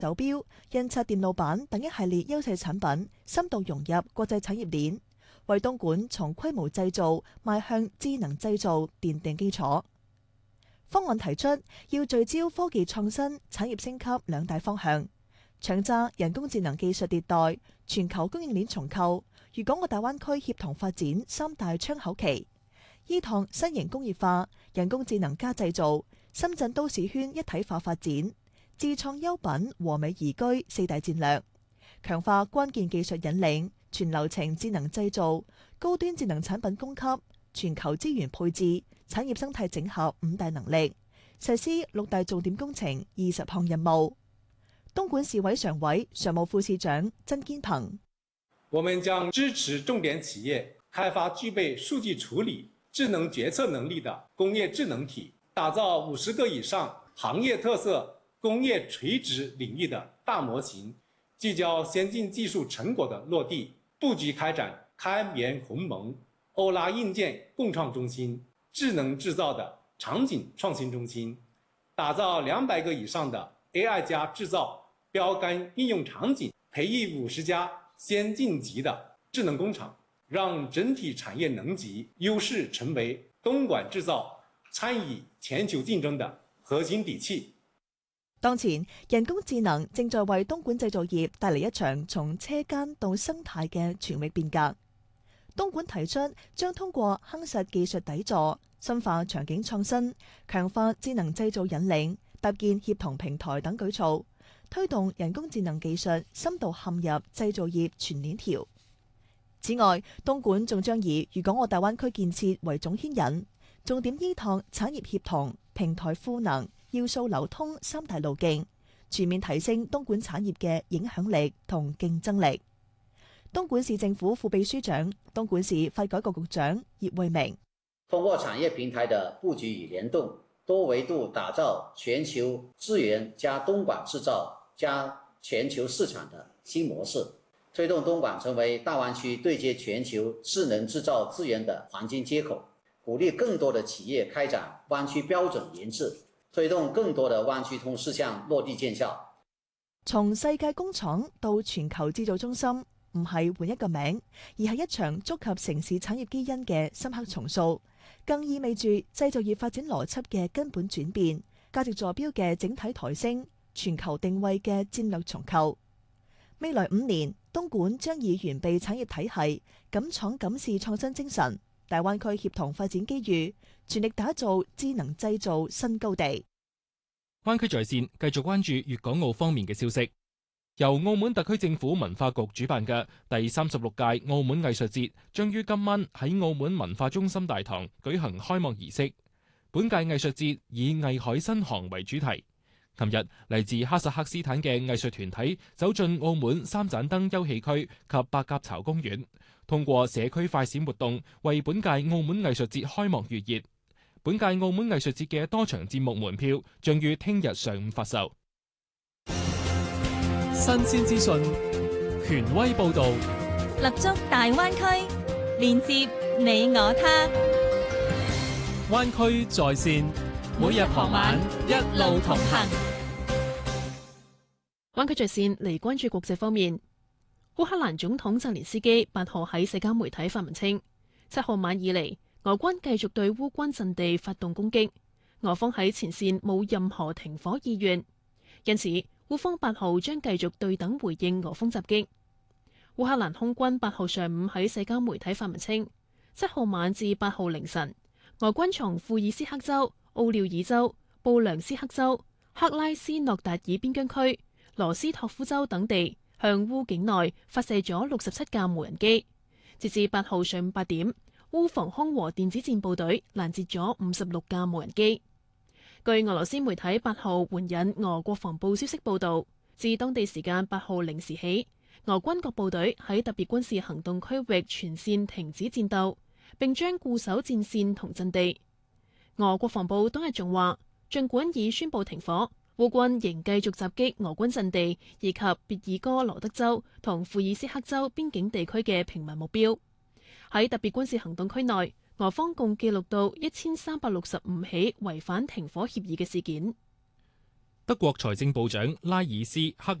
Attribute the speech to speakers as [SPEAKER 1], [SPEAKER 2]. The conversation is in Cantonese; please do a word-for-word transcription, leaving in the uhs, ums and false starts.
[SPEAKER 1] 手錶、印刷電路板等一系列優勢產品深度融入國際產業鏈，為東莞從規模製造邁向智能製造奠定基礎。方案提出要聚焦科技創新、產業升級兩大方向，搶揸人工智能技術迭代、全球供應鏈重構、粵港澳大灣區協同發展三大窗口期，依託新型工業化、人工智能加製造、深圳都市圈一體化發展、智創優品和美宜居四大戰略，強化關鍵技術引領、全流程智能製造、高端智能產品供給、全球資源配置、產業生態整合五大能力，實施六大重點工程二十項任務。東莞市委常委、常務副市長曾堅鵬：
[SPEAKER 2] 我們將支持重點企業開發具備數據處理、智能決策能力的工業智能體，打造五十個以上行業特色工業垂直領域的大模型，聚焦先進技術成果的落地，布局開展開源鴻蒙、歐拉硬件共創中心、智能製造的場景創新中心，打造兩百個以上的 A I 加製造標杆應用場景，培育五十家先進級的智能工廠，讓整體產業能級優勢成為東莞製造參與全球競爭的核心底氣。
[SPEAKER 1] 當前，人工智能正在為東莞製造業帶嚟一場從車間到生態嘅全域變革。東莞提出將通過夯實技術底座、深化場景創新、強化智能製造引領、搭建協同平台等舉措，推動人工智能技術深度嵌入製造業全鏈條。此外，東莞仲將以粵港澳大灣區建設為總牽引，重點依託產業協同、平台賦能、要素流通三大路徑，全面提升東莞產業嘅影響力同競爭力。東莞市政府副秘書長、東莞市發改局局長葉慧明：
[SPEAKER 3] 通過產業平台的布局與聯動，多維度打造全球資源加東莞製造加全球市場的新模式，推動東莞成為大灣區對接全球智能製造資源的黃金接口，鼓勵更多的企業開展灣區標準研製，推動更多的灣區通事項落地見效。
[SPEAKER 1] 從世界工廠到全球製造中心，唔係換一個名，而係一場觸及城市產業基因嘅深刻重塑，更意味住製造業發展邏輯嘅根本轉變，價值坐標嘅整體抬升，全球定位嘅戰略重構。未來五年，東莞將以完備產業體系、敢闖敢試創新精神、大灣區協同發展機遇，全力打造智能製造新高地。
[SPEAKER 4] 灣區在線繼續關注粵港澳方面嘅消息。由澳門特區政府文化局主辦嘅第三十六屆澳門藝術節將於今晚喺澳門文化中心大堂舉行開幕儀式。本屆藝術節以藝海新航為主題。琴日嚟自哈薩克斯坦嘅藝術團體走進澳門三盞燈休憩區及白鴿巢公園，通過社區快閃活動為本屆澳門藝術節開幕預熱。本屆澳門藝術節嘅多場節目門票將於聽日上午發售。
[SPEAKER 5] 新鮮資訊，權威報導，
[SPEAKER 6] 立足大灣區，連接你我他。
[SPEAKER 5] 灣區在線，每日傍晚一路同行。
[SPEAKER 7] 灣區在線嚟關注國際方面，烏克蘭總統澤連斯基八號喺社交媒體發文稱，七號晚以嚟，俄軍繼續對烏軍陣地發動攻擊，俄方喺前線冇任何停火意願，因此烏方八號將繼續對等回應俄方襲擊。烏克蘭空軍八號上午喺社交媒體發文稱，七號晚至八號凌晨，俄軍從庫爾斯克州、奧廖爾州、布良斯克州、克拉斯諾達爾邊疆區、羅斯托夫州等地向烏境內發射咗六十七架無人機。截至八號上午八點，烏防空和電子戰部隊攔截咗五十六架無人機。據俄羅斯媒體八號援引俄國防部消息報道，自當地時間八號零時起，俄軍各部隊喺特別軍事行動區域全線停止戰鬥，並將固守戰線同陣地。俄國防部當日仲話，儘管已宣布停火，烏軍仍繼續襲擊俄軍陣地以及別爾哥羅德州同庫爾斯克州邊境地區嘅平民目標。喺特別軍事行動區內，俄方共記錄到一千三百六十五起違反停火協議嘅事件。
[SPEAKER 4] 德國財政部長拉爾斯克